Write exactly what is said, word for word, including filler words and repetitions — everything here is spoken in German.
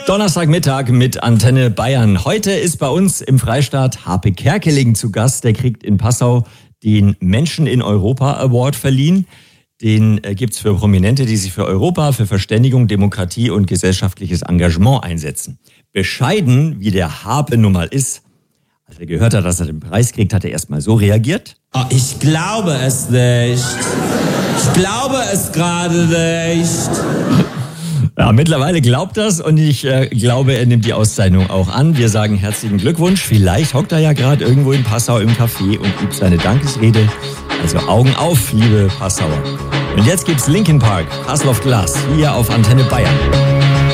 Donnerstagmittag mit Antenne Bayern. Heute ist bei uns im Freistaat Harpe Kerkeling zu Gast. Der kriegt in Passau den Menschen in Europa Award verliehen. Den äh, gibt's für Prominente, die sich für Europa, für Verständigung, Demokratie und gesellschaftliches Engagement einsetzen. Bescheiden, wie der Harpe nun mal ist, als er gehört hat, dass er den Preis kriegt, hat er erstmal so reagiert. Oh, ich glaube es nicht. Ich glaube es gerade nicht. Ja, mittlerweile glaubt das und ich äh, glaube, er nimmt die Auszeichnung auch an. Wir sagen herzlichen Glückwunsch. Vielleicht hockt er ja gerade irgendwo in Passau im Café und übt seine Dankesrede. Also Augen auf, liebe Passauer. Und jetzt gibt's Linkin Park, Castle of Glass, hier auf Antenne Bayern.